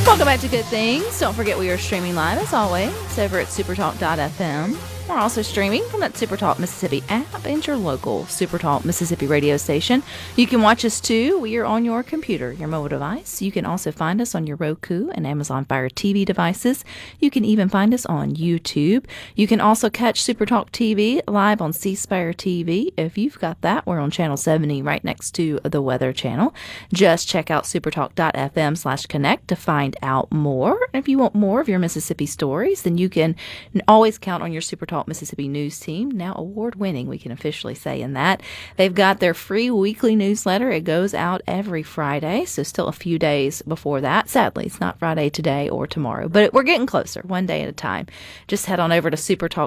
Welcome back to Good Things. Don't forget we are streaming live, as always, over at supertalk.fm. We're also streaming from that Supertalk Mississippi app and your local Supertalk Mississippi radio station. You can watch us, too. We are on your computer, your mobile device. You can also find us on your Roku and Amazon Fire TV devices. You can even find us on YouTube. You can also catch Supertalk TV live on C Spire TV. If you've got that, we're on Channel 70 right next to the Weather Channel. Just check out supertalk.fm/connect to find out more. If you want more of your Mississippi stories, then you can always count on your Supertalk Mississippi news team, now award-winning, we can officially say in that. They've got their free weekly newsletter. It goes out every Friday, so still a few days before that. Sadly, it's not Friday today or tomorrow, but we're getting closer, one day at a time. Just head on over to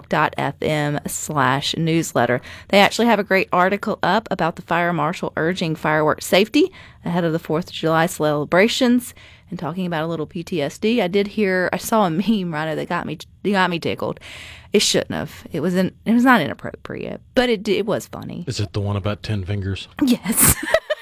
supertalk.fm/newsletter. They actually have a great article up about the fire marshal urging fireworks safety ahead of the 4th of July celebrations and talking about a little PTSD. I saw a meme, Rhino, that got me tickled. It shouldn't have. It was not inappropriate, but it was funny. Is it the one about 10 fingers? Yes.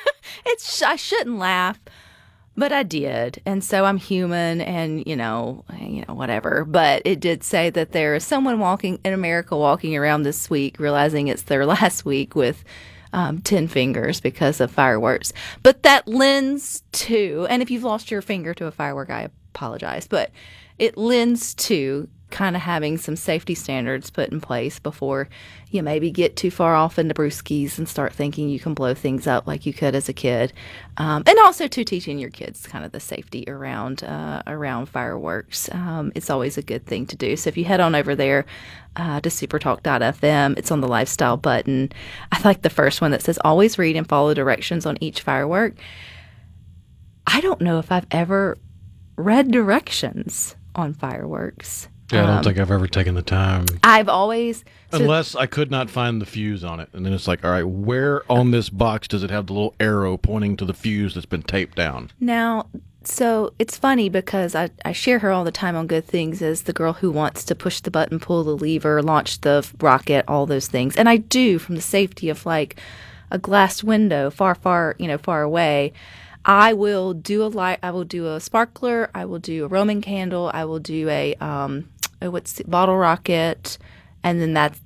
I shouldn't laugh, but I did. And so I'm human and, whatever. But it did say that there is someone in America walking around this week realizing it's their last week with 10 fingers because of fireworks. But that lends to, and if you've lost your finger to a firework, I apologize, but it lends to kind of having some safety standards put in place before you maybe get too far off into brewskis and start thinking you can blow things up like you could as a kid. And also to teaching your kids kind of the safety around fireworks. It's always a good thing to do. So if you head on over there to supertalk.fm, it's on the lifestyle button. I like the first one that says always read and follow directions on each firework. I don't know if I've ever read directions on fireworks. Yeah, I don't think I've ever taken the time. I've always... Unless I could not find the fuse on it. And then it's like, all right, where on this box does it have the little arrow pointing to the fuse that's been taped down? Now, so it's funny because I share her all the time on Good Things as the girl who wants to push the button, pull the lever, launch the rocket, all those things. And I do from the safety of like a glass window far away. I will do a light. I will do a sparkler. I will do a Roman candle. I will do a bottle rocket, and then that's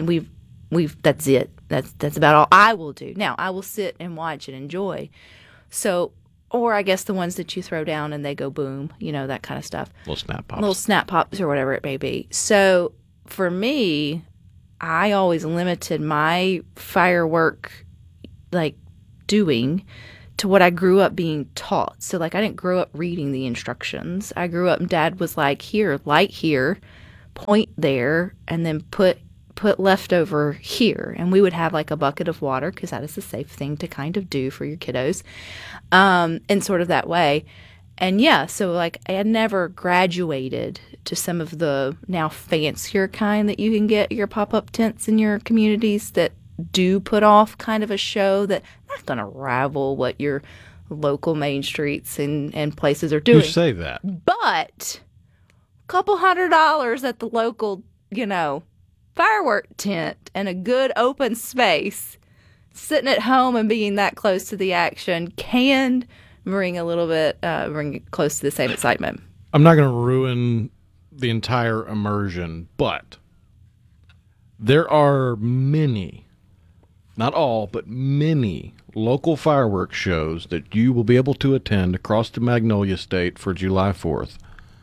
it. That's about all I will do. Now I will sit and watch and enjoy. So, or I guess the ones that you throw down and they go boom, that kind of stuff. Little snap pops or whatever it may be. So for me, I always limited my firework doing to what I grew up being taught. So, I didn't grow up reading the instructions. I grew up and Dad was like, here, light here, point there, and then put leftover here. And we would have a bucket of water because that is a safe thing to kind of do for your kiddos in sort of that way. And yeah, so I had never graduated to some of the now fancier kind that you can get your pop-up tents in your communities that do put off kind of a show that not going to rival what your local main streets and places are doing. You say that. But a couple $100 at the local, firework tent and a good open space, sitting at home and being that close to the action can bring it close to the same excitement. I'm not going to ruin the entire immersion, but there are many, not all, but many local fireworks shows that you will be able to attend across the Magnolia State for July 4th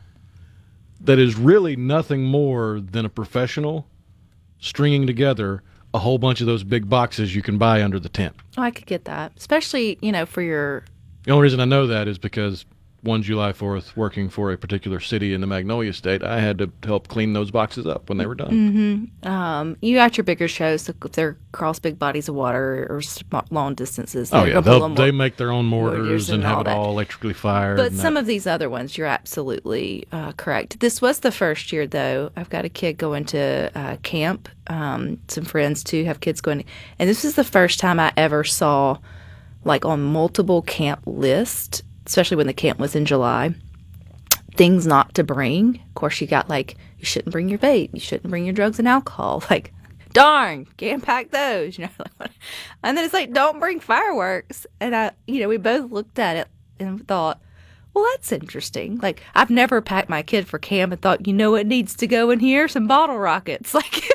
that is really nothing more than a professional stringing together a whole bunch of those big boxes you can buy under the tent. Oh, I could get that, especially, for your... The only reason I know that is because one July 4th, working for a particular city in the Magnolia State, I had to help clean those boxes up when they were done. Mm-hmm. You got your bigger shows, if they're across big bodies of water or long distances. Oh, yeah. They make their own mortars and have it all electrically fired. But some of these other ones, you're absolutely correct. This was the first year, though. I've got a kid going to camp, some friends, too, have kids going. And this was the first time I ever saw, on multiple camp lists, especially when the camp was in July, things not to bring. Of course, you got you shouldn't bring your vape, you shouldn't bring your drugs and alcohol. Darn, can't pack those, And then it's don't bring fireworks. And we both looked at it and thought, well, that's interesting. Like, I've never packed my kid for camp and thought, you know what needs to go in here? Some bottle rockets. Like,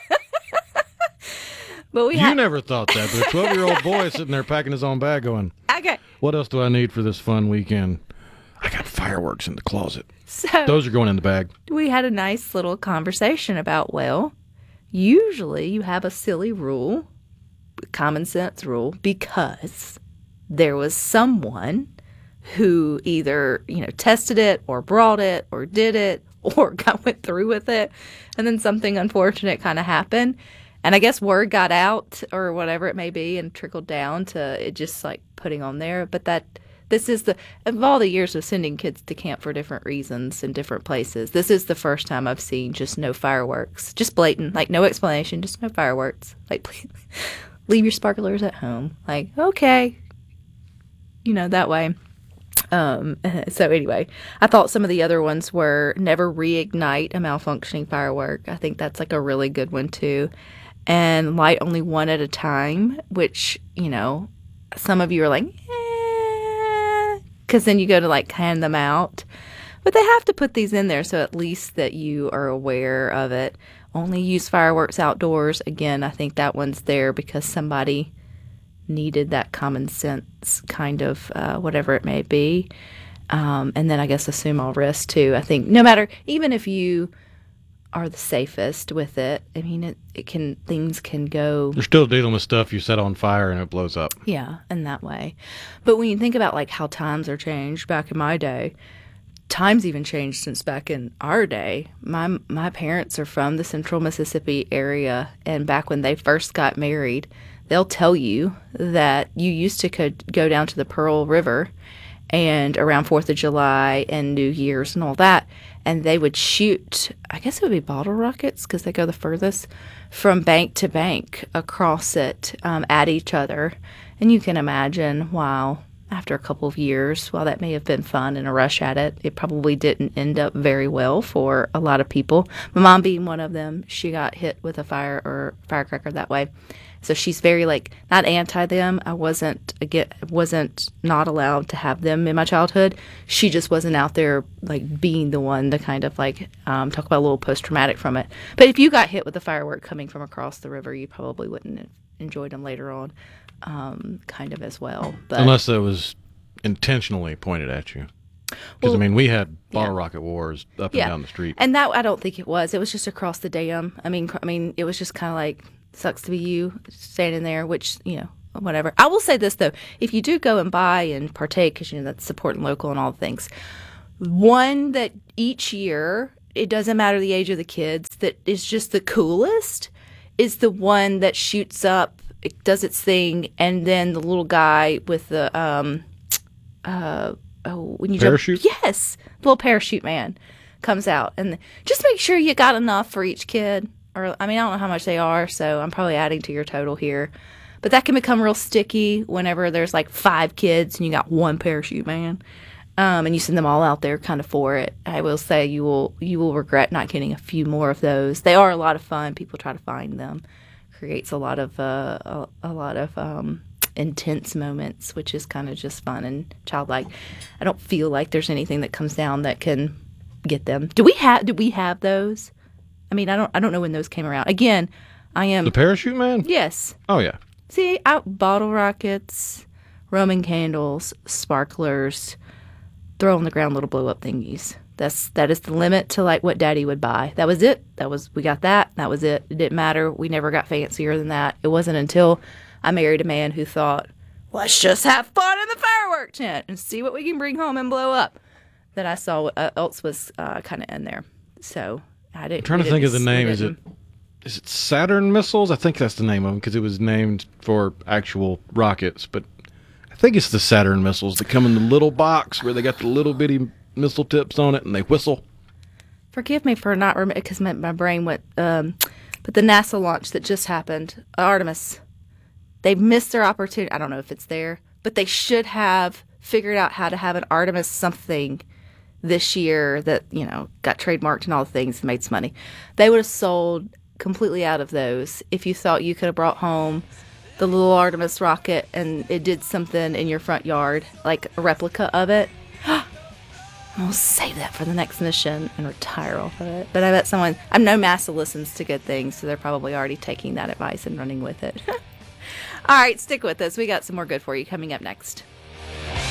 but You never thought that, but a 12-year-old boy sitting there packing his own bag going, okay. what else do I need for this fun weekend? I got fireworks in the closet. So Those are going in the bag. we had a nice little conversation about, well, usually you have a silly rule, common sense rule, because there was someone who either, tested it or brought it or did it or went through with it, and then something unfortunate kind of happened. And I guess word got out or whatever it may be and trickled down to it just like putting on there. But this is of all the years of sending kids to camp for different reasons in different places, this is the first time I've seen just no fireworks. Just blatant, like no explanation, just no fireworks. Like, please, leave your sparklers at home. Like, okay. That way. So anyway, I thought some of the other ones were never reignite a malfunctioning firework. I think that's like a really good one too. And light only one at a time, which, some of you are like, because then you go to like hand them out. But they have to put these in there so at least that you are aware of it. Only use fireworks outdoors. Again, I think that one's there because somebody needed that common sense kind of whatever it may be. And then I guess assume all risk too. I think no matter, even if you are the safest with it, I mean, things can go. You're still dealing with stuff you set on fire and it blows up. Yeah, in that way. But when you think about like how times are changed back in my day, times even changed since back in our day. My parents are from the central Mississippi area, and back when they first got married, they'll tell you that you used to go down to the Pearl River and around 4th of July and New Year's and all that, and they would shoot, I guess it would be bottle rockets because they go the furthest, from bank to bank across it at each other. And you can imagine, wow, after a couple of years, while that may have been fun and a rush at it, it probably didn't end up very well for a lot of people. My mom being one of them, she got hit with a firecracker that way. So she's very not anti them. I wasn't not allowed to have them in my childhood. She just wasn't out there being the one to kind of talk about a little post traumatic from it. But if you got hit with a firework coming from across the river, you probably wouldn't have enjoyed them later on, kind of as well. But unless it was intentionally pointed at you. Because, we had bottle rocket wars up and down the street. And that, I don't think it was. It was just across the dam. I mean, it was just kind of sucks to be you standing there, which, whatever. I will say this, though. If you do go and buy and partake, because, that's supporting local and all the things, one that each year, it doesn't matter the age of the kids, that is just the coolest is the one that shoots up, it does its thing, and then the little guy with the, when you parachute? Yes, the little parachute man comes out. And just make sure you got enough for each kid. Or, I don't know how much they are, so I'm probably adding to your total here. But that can become real sticky whenever there's 5 kids and you got one parachute man. And you send them all out there kind of for it. I will say you will regret not getting a few more of those. They are a lot of fun. People try to find them. Creates a lot of intense moments, which is kind of just fun and childlike. I don't feel like there's anything that comes down that can get them. Do we have those? I don't know when those came around. Again, I am the parachute man? Yes. Oh yeah. See, bottle rockets, Roman candles, sparklers, throw on the ground little blow up thingies. That is the limit to what Daddy would buy. That was it. We got that. That was it. It didn't matter. We never got fancier than that. It wasn't until I married a man who thought, let's just have fun in the firework tent and see what we can bring home and blow up, that I saw what else was kind of in there. So I didn't. I'm trying to think of the name. Is it Saturn missiles? I think that's the name of them because it was named for actual rockets. But I think it's the Saturn missiles that come in the little box where they got the little bitty missile tips on it and they whistle. Forgive me for not remembering because my brain went. But the NASA launch that just happened, Artemis, they missed their opportunity. I don't know if it's there, but they should have figured out how to have an Artemis something this year that, got trademarked and all the things and made some money. They would have sold completely out of those if you thought you could have brought home the little Artemis rocket and it did something in your front yard, like a replica of it. I'll save that for the next mission and retire off of it. But I bet I know NASA listens to good things, so they're probably already taking that advice and running with it. All right, stick with us. We got some more good for you coming up next.